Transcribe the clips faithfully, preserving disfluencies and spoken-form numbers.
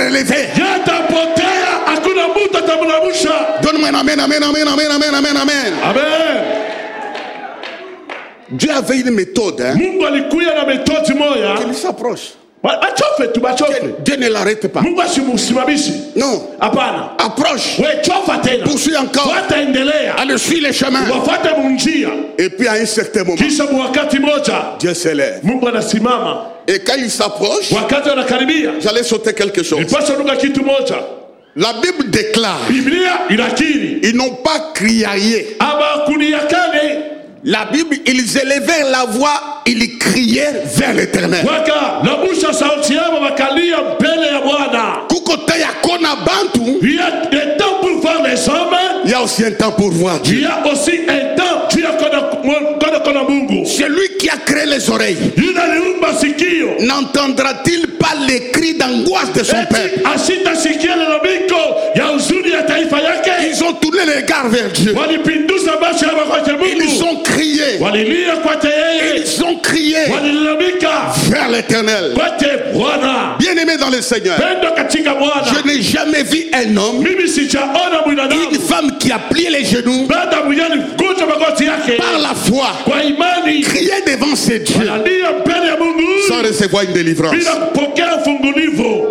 relever. Donne-moi un amen, amen, amen, amen, amen, amen, amen. Amen. Dieu avait une méthode, hein, Mungu alikuya na metodi moya. qu'il s'approche. Achofe tu bachofe. Dieu ne l'arrête pas. Mungu asimusimamishi. Non. Hapana. Approche. We chofa tena. Poursuis encore. Fuata endelea. Allez, suis les chemins. Wafuate munjia. Et puis à un certain moment, Kisha wakati moja. Dieu s'élève. Mungu anasimama. Et quand il s'approche, Wakati anakaribia. j'allais sauter quelque chose. Nipasha nuka kitu moja. La Bible déclare, Biblia inakiri. ils n'ont pas crié. Aba kuniyakane. La Bible, ils élevèrent la voix, ils criaient vers l'Éternel. Waka nabusha sauti yao wakalia mbele ya Bwana. Kukote ya kona bantu, Il y a un temps pour voir les hommes. il y a aussi un temps pour voir Il y Dieu. a aussi un temps. Tu as kona kona Mungu. Celui qui a créé les oreilles, Inaliumba sikio. n'entendra-t-il pas les cris d'angoisse de son peuple? Asita sikia lalamiko ya huzuni ya taifa yake. Ils ont tourné les regards vers Dieu. Walipinduza macho yao kwa Ils Mungu. ont crié. Walilia kwake yeye. Ils ont crié Walilalamika vers l'Éternel. kwake Bwana. Bien-aimé dans le Seigneur, Pendo katika Bwana. je n'ai jamais vu un homme, Mimi sijaona mwanadamu. une femme qui a plié les genoux Baada mwenye kuja magoti yake. par la foi, Kwa imani. crier devant ses dieux Analia mbele ya Mungu. sans recevoir une délivrance. Bila kupokea fungulivu.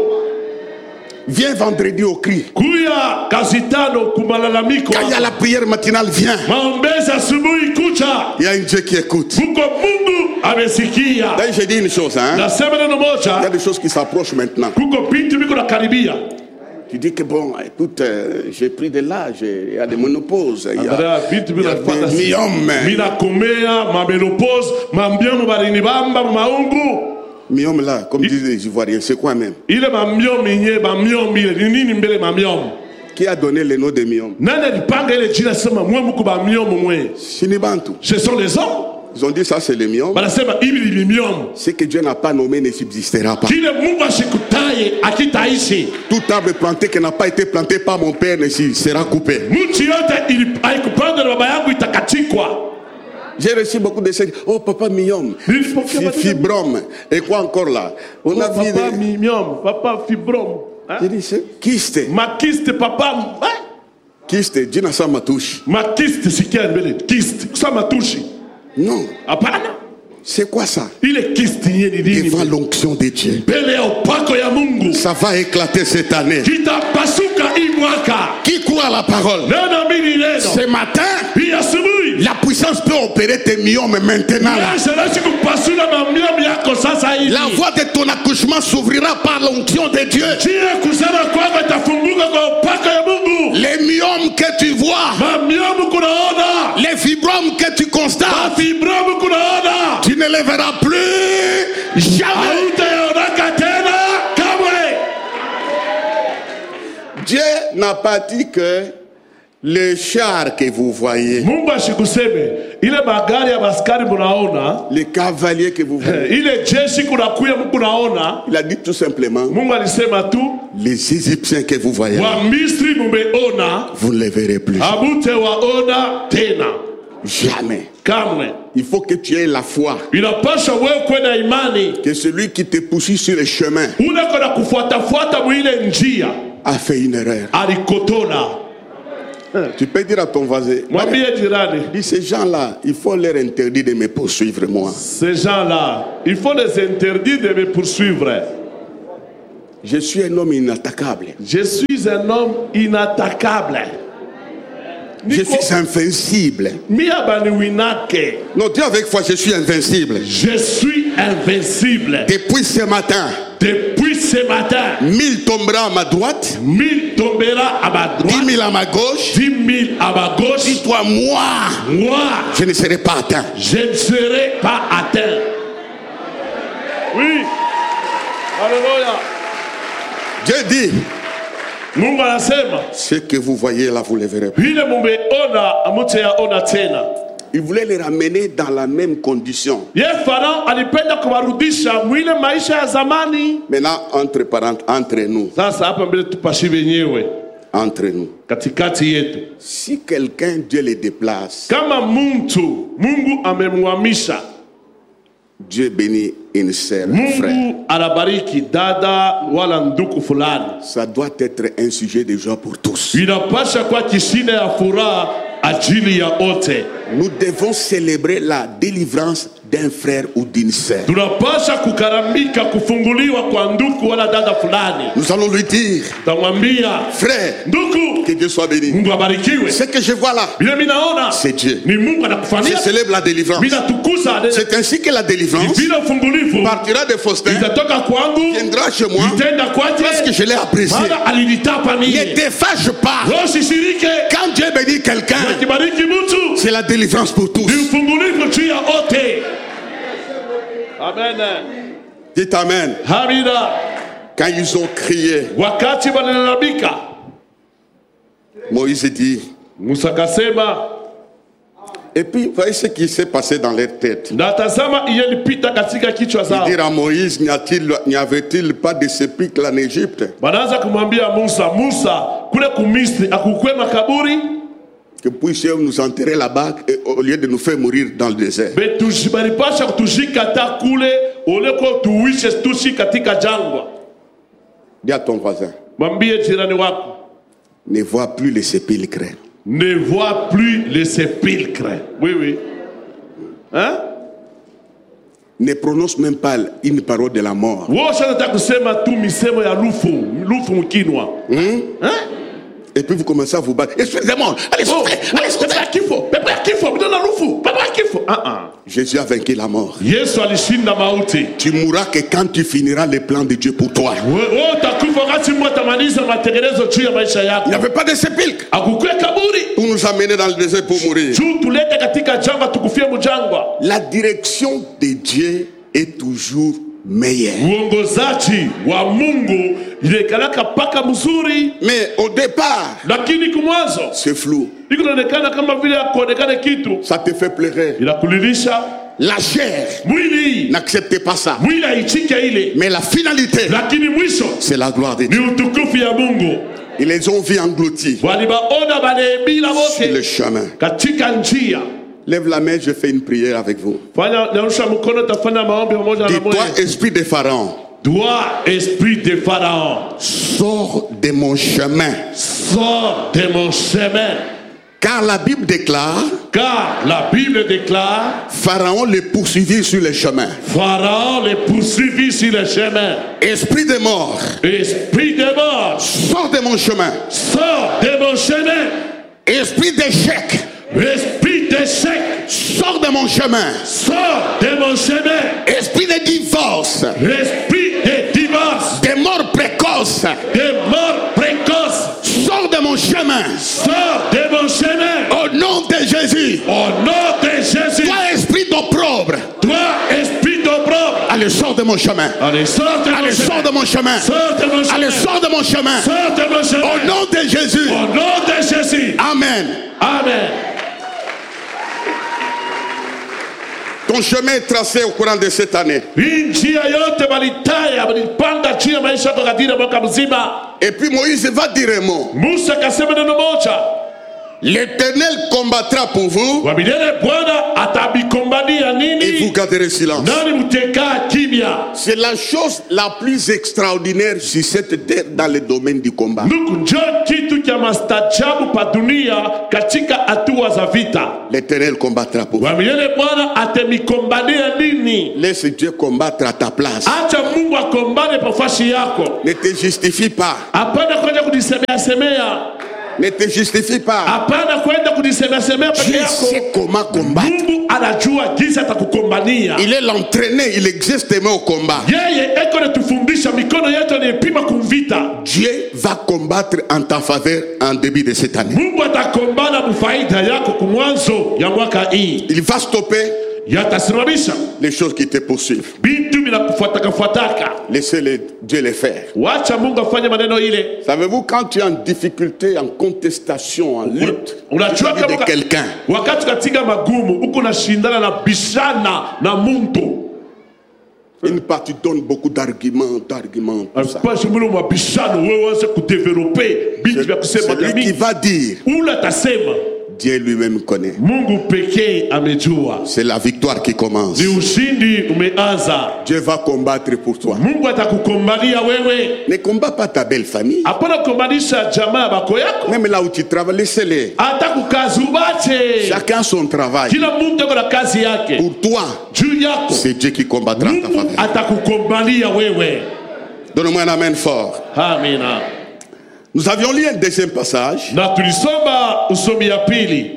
Viens vendredi au cri. Kuya kazi tano kumalalamiko. Quand il y a la prière matinale, viens. Maombezi asubuhi kucha. Il y a un Dieu qui écoute. Muko Mungu amesikia. Là, j'ai dit une chose, hein. Nasema neno Il y moja. a des choses qui s'approchent maintenant. Kuko bintu biko nakaribia. Tu dis que bon, écoute, euh, j'ai pris de l'âge, il y a des monopauses, il y Andrea a, bintu il y biko a nafuata. des myomes. Mina komea mamelopose mambiamo barini bamba maungu. Myomes là, comme disent les Ivoiriens, c'est quoi même? Ile mamiomi nye mamiomi ile ni nini mbele mamiomi. Qui a donné le nom de myomes? Nani alipanga ile jina sema mwe mko mamiomi mwe. Shinibantu. Ce sont les hommes. Ils ont dit ça c'est les myomes. Banasema hivi ni miomi. Ce que Dieu n'a pas nommé ne subsistera pas. Kile Mungu ashikutaye akitaishi. Tout arbre planté qui n'a pas été planté par mon père ne sera coupé. Mti yote haikupandwa na baba yangu itakatikwa. J'ai reçu beaucoup de choses. Oh, papa myome, fibrome. Et quoi encore là? On oh, a vu papa des... myome, papa fibrome. Hein? J'ai dit, c'est kyste. Ma kyste, papa. Hein? Kyste, Dina sa matouche. Ma kyste, c'est qui mbele? Kyste, ça matouche. Non. Apana. C'est quoi ça? Il est kyste ni ni. Devant l'onction de Dieu. Mbele opako ya Mungu. Ça va éclater cette année. Kita pasuka imwaka. Qui croit à la parole? Neno mini neno. Ce matin, la puissance peut opérer tes myomes maintenant. Là. La voie de ton accouchement s'ouvrira par l'onction de Dieu. Les myomes que tu vois, les fibromes que tu constates, tu ne les verras plus jamais. Dieu n'a pas dit que les chars que vous voyez, les cavaliers que vous voyez, il a dit tout simplement, les Égyptiens que vous voyez, vous ne les verrez plus. Jamais. Il faut que tu aies la foi que celui qui te poursuit sur les chemins a fait une erreur. Tu peux dire à ton voisin, dis ces gens-là, il faut leur interdire de me poursuivre moi. Ces gens-là, il faut les interdire de me poursuivre. Je suis un homme inattaquable. Je suis un homme inattaquable. Je suis invincible. Non, dis avec foi, je suis invincible. Je suis invincible. Depuis ce matin. Depuis ce matin. Mille tombera à ma droite. Mille tombera à ma droite. Dix mille à ma gauche. Dix mille à ma gauche. Dis-toi, moi. Moi. Je ne serai pas atteint. Je ne serai pas atteint. Oui. Alléluia. Dieu dit. Mungu anasema ce que vous voyez là, vous le verrez pas. Vile mumeona hamtayaona tena. Il voulait les ramener dans la même condition. Ye Farao alipenda kuwarudisha mwile maisha ya zamani. Maintenant entre parents, entre nous. Sasa hapa mbele tupashi wenyewe. Entre nous. Katikati yetu. Si quelqu'un Dieu le déplace. Kama mtu Mungu amemhamisha. Dieu bénit une sœur, un frère. Mungu anabariki dada wala ndugu fulani. Ça doit être un sujet de joie pour tous. Inapasha kwa kishina ya furaha ajili ya wote. Nous devons célébrer la délivrance d'un frère ou d'une sœur. Tunapasha kukaramika kufunguliwa kwa ndugu wala dada fulani. Nous allons lui dire, Tamwambia, frère, ndugu, que Dieu soit béni. Mungu abarikiwe. Ce que je vois là, Bila minaona, c'est Dieu. ni Mungu Je anakufanyia. célèbre la délivrance. Mina tukuza. C'est ainsi que la délivrance Bila ufungulivu. partira de Faustin, Itatoka kwangu. viendra chez moi, Itenda kwake. parce que je l'ai apprécié. Maana alinitapa mie. Ne te fâche pas. Usishirike. Quand Dieu bénit quelqu'un, Akibariki mtu. c'est la délivrance pour tous. Ni ufungulivu juu ya wote. Amen. Dites Amen. Hamida. Quand ils ont crié, Wakati walilalamika, Moïse dit, Musa kasema, et puis voyez ce qui s'est passé dans leur tête. na tazama ilipita katika kichwa Il zao. dit à Moïse, n'y a-t-il, n'y avait-il pas de sépulcre en Égypte? Banaanza kumwambia Musa, Musa, kule kumisri akukwe makaburi, Que puissions nous enterrer là-bas et au lieu de nous faire mourir dans le désert. be tujibaripasha kutujika ta kule oleko tuishe tushi katika jangwa. Dis à ton voisin, Mwambie jirani wako, ne vois plus les sépulcres. ne vois plus les sépulcres. Oui, oui. Hein? Ne prononce même pas une parole de la mort. Wewe unataka kusema tu misemo ya lufu, lufu mkinwa. Hmm? Hein? Et puis vous commencez à vous battre. Esprit de mort, allez souffrir, allez souffrir. Kifo, pepe ya kifo, bidona lufu, pepe ya kifo. Ah ah. Jésus a vaincu la mort. Yesu alishinda mauti. Tu mourras que quand tu finiras les plans de Dieu pour toi. Wewe utakufa wakati Mungu atamaliza matengenezo juu ya maisha yako. Il n'y avait pas de sépulcre Akukwe kaburi. pour nous amener dans le désert pour mourir. Juu tulete katika jangwa tukufie mjangwa. La direction de Dieu est toujours meilleure. Uongozaji wa Mungu ilekalaka paka mzuri, Mais au départ, lakini kumwanzo c'est flou. iko inaonekana kama vile hakuonekana kitu. Ça te fait pleurer. Inakulilisha La chair mwili, n'accepte pas ça. mwili haichike ile, Mais la finalité, lakini mwisho c'est la gloire de ni Dieu. utukufu ya Mungu. Ils les ont vus engloutis Walibaona balebila sur le wote chemin. katika njia. Lève la main, je fais une prière avec vous. Fanya nyosha mkono, tafanya maombi pamoja na Dis-toi, mwe. esprit de Pharaon, Toi, esprit de Pharaon, sors de mon chemin. sors de mon chemin. Car la Bible déclare, Car la Bible déclare, Pharaon les poursuivit sur le chemin. Pharaon les poursuivit sur le chemin. Esprit de mort, Esprit de mort, sors de mon chemin. sors de mon chemin. Esprit d'échec, Esprit d'échec, sors de mon chemin. sors de mon chemin. Esprit de divorce, Esprit de divorce, de mort précoce, de mort précoce, sors de mon chemin. sors de mon chemin. Au nom de Jésus. Au nom de Jésus, Toi, esprit d'opprobre, toi, esprit d'opprobre, allez, sors de mon chemin. allez, sors de mon Allez, sors chemin. de mon chemin. Sors de mon chemin. Allez, sors de mon chemin. Sors de mon chemin. Au nom de Jésus. Au nom de Jésus. Amen. Amen. Ton chemin est tracé au courant de cette année. Hii njia yote walitaya walipanda juu ya maisha yako kadiri ya mwaka mzima. Et puis Moïse va dire un mot. Musa akasema neno moja, L'Éternel combattra pour vous wa milele Bwana atabikombania et vous nini, garderez silence. nani mtekaa kimya. C'est la chose la plus extraordinaire sur cette terre dans le domaine du combat. Ndugu, njoo kitu cha mastajabu pa dunia katika hatua za vita. L'Éternel combattra pour vous. Wa milele Bwana atemikombania nini. Laisse Dieu combattre à ta place. Acha Mungu akombane pa fashi yako. Ne te justifie pas. Hapana kwenda kujisemea semea. Ne te justifie pas. Hapana kwenda kujisemea semea peke Dieu yako. sait comment combattre. Mungu anajua jinsi atakukombania. Il est l'entraîné, il existe même au combat. Yeye eko natufundisha, mikono yetu ni kumvita. Dieu va combattre en ta faveur en début de cette année. Mungu atakombana mufaida yako kumwanzo ya mwaka hii. Il va stopper Yatasimamisha les choses qui te poursuivent. bintu bila kufuataka fuataka. Laissez les, Dieu les faire. Wacha Mungu afanye maneno ile. Savez-vous, quand tu es en difficulté, en contestation, en lutte Unajua vis-à-vis de kama quelqu'un, wakati katika magumu uko nashindana na bishana na mtu, une partie donne beaucoup d'arguments, d'arguments, tout ça. Pas shimulu mabishano wewe waanze kudeveloper bintu vya kusema C'est lui qui jamii. va dire, Ula tasema Dieu lui-même connaît. Mungu pekee amejua. C'est la victoire qui commence. Ni ushindi umeanza. Dieu va combattre pour toi. Mungu atakukombalia wewe. Ne combat pas ta belle famille. Hapana kukombanisha jamaa bako yako. Même là où tu travailles, laissez-les. Atakukazi ubache. Chacun son travail. Kila mtu ako na kazi yake. Pour toi, juu yako, c'est Dieu qui combattra ta faveur. Atakukombalia wewe. Donne-moi un amen fort. Amina. Nous avions lu un deuxième passage. Na tulisoma usomi ya pili.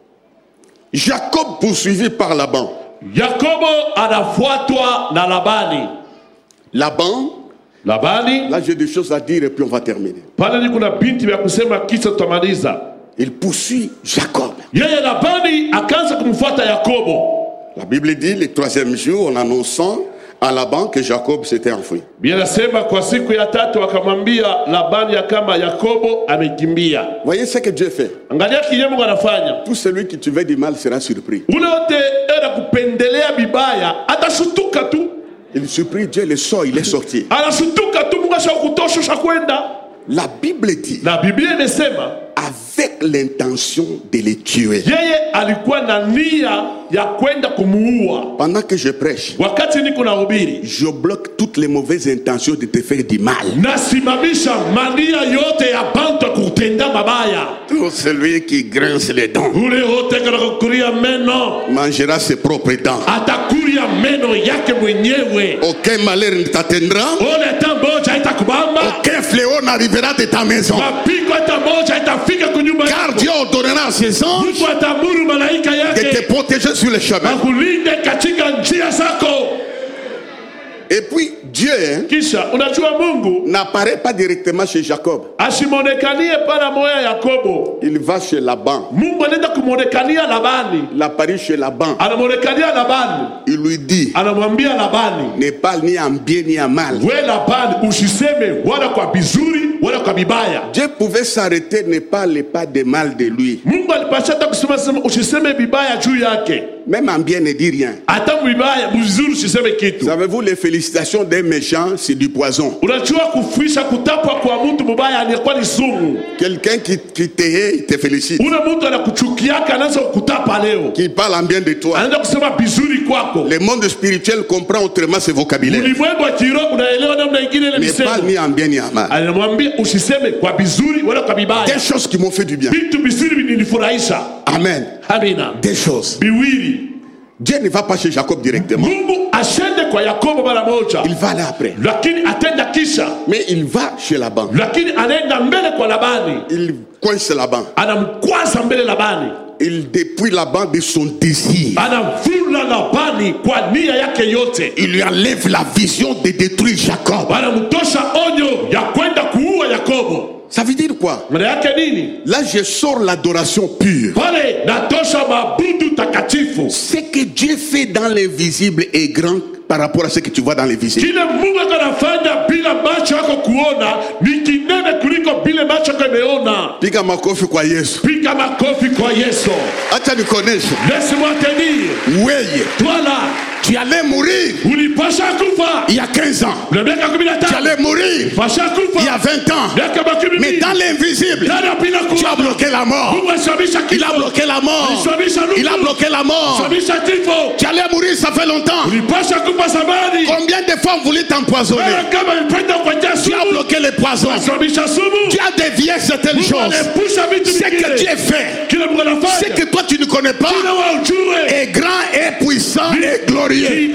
Jacob poursuivi par Laban. Yakobo anafuatwa na Labani. Laban. Labani. Là j'ai des choses à dire et puis on va terminer. Pale ni kuna binti vya kusema kisha tutamaliza. Il poursuit Jacob. Yeye Labani akaanza kumfuata Yakobo. La Bible dit le troisième jour en annonçant à Laban que Jacob s'était enfui. Bien nasema kwa siku ya tatu akamwambia Labani ya kama Yakobo amekimbia. Voyez ce que Dieu fait. Angalia kile Mungu anafanya. Tout celui qui te veut du mal sera surpris. Ule wote era kupendelea bibaya atashutuka tu. Il surprit Dieu, le sort, il est sorti. Anashutuka tu, Mungu ashakutosha kwenda. La Bible dit. Na Biblia imesema avec l'intention de les tuer. Yeye alikuwa na nia ya kwenda kumuua. Pendant que je prêche, wakati niko nahubiri, je bloque toutes les mauvaises intentions de te faire du mal. Nasimamisha mania yote ya bantu kutenda mabaya. Tout celui qui grince les dents ule wote kukuria meno mangera ses propres dents. Atakuria meno yake mwenyewe. Aucun malheur ne t'atteindra. Ole tamboja itakubamba. Aucun fléau n'arrivera de ta maison. Mapigo tamboja itafika kunyumba yako. Car Dieu ordonnera à ses anges Mungu atamuru malaika yake de te protéger sur le chemin. Akulinde katika njia zako. Et puis Dieu kisha unajua Mungu n'apparaît pas directement chez Jacob. Asimonekanie para moya Yakobo. Il va chez Laban. Mungu anaenda kumonekania Labani. Il apparaît chez Laban. Anamonekania Labani. Il lui dit, anamwambia Labani, ne parle ni en bien ni en mal. We Labani usiseme wala kwa bizuri wala kwa bibaya. Dieu pouvait s'arrêter, ne parle pas de mal de lui. Mungu alipasha hata kusema sema usiseme bibaya juu yake. Même en bien ne dit rien. Hata bibaya bizuri usiseme kitu. Savez-vous, les félicitations d'un méchant c'est du poison. Unajua kufisha kutapwa kwa mtu mbaya ni kwa ni sumu. Quelqu'un qui, qui te hait, il te félicite. Una mtu anakuchukiaka anaanza kutapa leo. Qui parle en bien de toi. Anaanza kusema bizuri kwako. Le monde spirituel comprend autrement ce vocabulaire. Ulimwengu wa kiroho unaelewa namna nyingine ile misemo. Ne parle ni en bien ni en mal. Anamwambia usiseme kwa bizuri wala kwa bibaya. Des choses qui m'ont fait du bien. Vitu bizuri vinanifurahisha. Amen. Amina. Des choses. Biwili. Dieu ne va pas chez Jacob directement. Mungu ashende kwa Yakobo mara moja. Il va là après. Lakini atenda kisha. Mais il va chez Laban. Lakini anaenda mbele kwa Labani. Il coince Laban. Anamkwaza mbele Labani. Il dépouille Laban de son désir. Anamvula Labani kwa nia yake yote. Il lui enlève la vision de détruire Jacob. Anamtosha onyo ya kwenda kuua Yakobo. Ça veut dire quoi? Là je sors l'adoration pure. Ce que Dieu fait dans l'invisible est grand par rapport à ce que tu vois dans les visibles. Piga makofi kwa Yesu. Piga makofi kwa Yesu. Acha nikuoneshe. Laisse-moi te dire. Wewe. Toi là. Tu allais mourir. Il y a quinze ans. Tu allais mourir. Il y a vingt ans. Mais dans l'invisible, tu as bloqué la mort. Il a bloqué la mort. Il a bloqué la mort. Tu allais mourir, ça fait longtemps. Combien de fois on voulait t'empoisonner? Tu as bloqué les poisons. Tu as dévié certaines choses. Ce que Dieu fait, ce que toi tu ne connais pas, est grand, est puissant, est glorieux.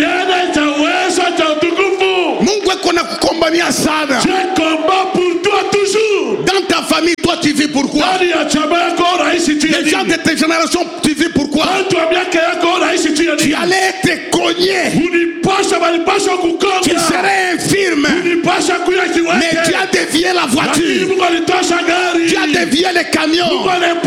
Mungu akona kukombania sana. Dans ta famille, toi tu vis pourquoi? Les gens de ta génération, tu vis pourquoi? Tu allais être cogné. Tu serais infirme. Mais tu as dévié la voiture. Tu as dévié les camions.